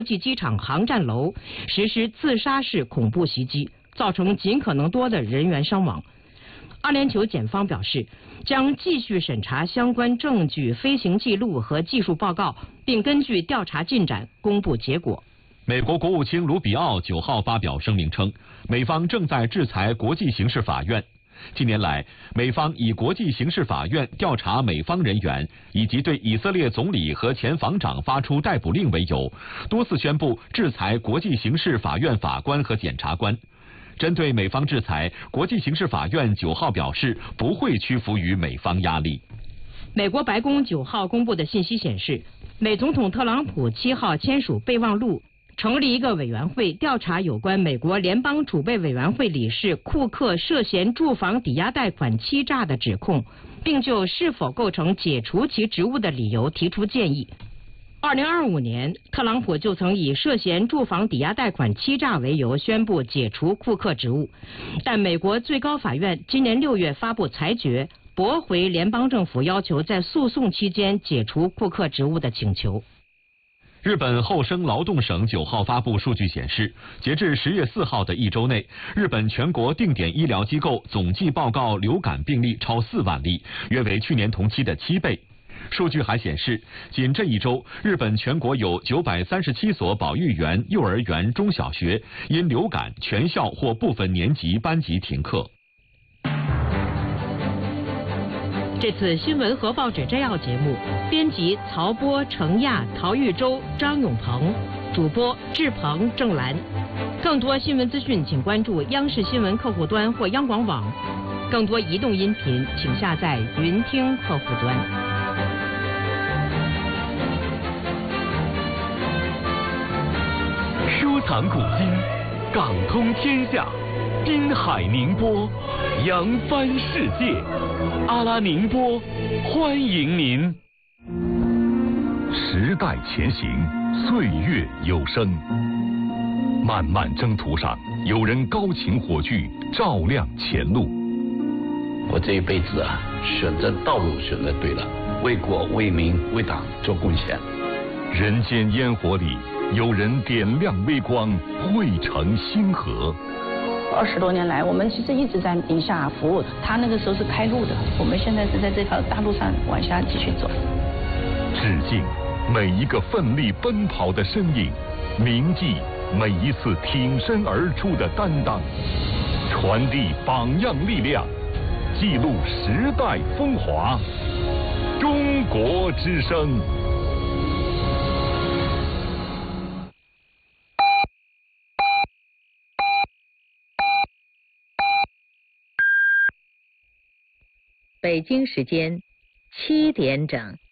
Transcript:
际机场航站楼实施自杀式恐怖袭击，造成尽可能多的人员伤亡。阿联酋检方表示，将继续审查相关证据、飞行记录和技术报告，并根据调查进展公布结果。 美国国务卿卢比奥9号发表声明称，美方正在制裁国际刑事法院。近年来，美方以国际刑事法院调查美方人员以及对以色列总理和前防长发出逮捕令为由，多次宣布制裁国际刑事法院法官和检察官。针对美方制裁，国际刑事法院9号表示不会屈服于美方压力。 美国白宫9号公布的信息显示，美总统特朗普7号签署备忘录，成立一个委员会调查有关美国联邦储备委员会理事库克涉嫌住房抵押贷款欺诈的指控，并就是否构成解除其职务的理由提出建议。2025年，特朗普就曾以涉嫌住房抵押贷款欺诈为由宣布解除库克职务，但美国最高法院今年6月发布裁决，驳回联邦政府要求在诉讼期间解除库克职务的请求。 日本厚生劳动省9号发布数据显示，截至10月4号的一周内，日本全国定点医疗机构总计报告流感病例超4万例，约为去年同期的7倍。数据还显示，仅这一周，日本全国有937所保育园、幼儿园、中小学因流感全校或部分年级班级停课。 这次新闻和报纸摘要节目，编辑曹波、程亚、陶玉洲、张永鹏，主播志鹏、郑兰。更多新闻资讯，请关注央视新闻客户端或央广网。更多移动音频，请下载云听客户端。 收藏古今，港通天下，滨海宁波，扬帆世界。阿拉宁波，欢迎您。时代前行，岁月有声。漫漫征途上，有人高擎火炬，照亮前路。 我这一辈子啊，选择道路选择对了，为国为民为党做贡献。 人间烟火里，有人点亮微光，汇成星河。 20多年来，我们其实一直在宁夏服务。他那个时候是开路的，我们现在是在这条大路上往下继续走。 致敬每一个奋力奔跑的身影，铭记每一次挺身而出的担当，传递榜样力量，记录时代风华。中国之声。 北京时间7点整。